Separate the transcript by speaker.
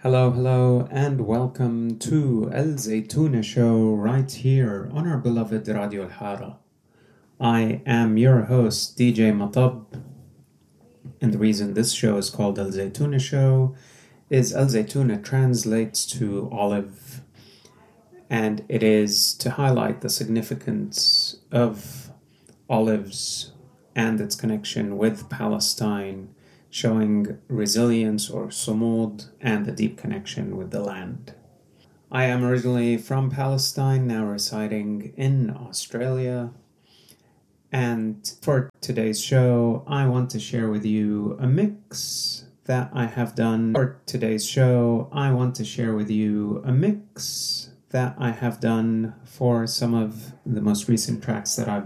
Speaker 1: Hello, and welcome to Al Zaytuna Show right here on our beloved Radio Al Hara. I am your host, DJ Matab, and the reason this show is called Al Zaytuna Show is Al Zaytuna translates to olive, and it is to highlight the significance of olives and its connection with Palestine, showing resilience or sumud and the deep connection with the land. I am originally from Palestine, now residing in Australia. And for today's show, I want to share with you a mix that I have done. For today's show, I want to share with you a mix that I have done for some of the most recent tracks that I've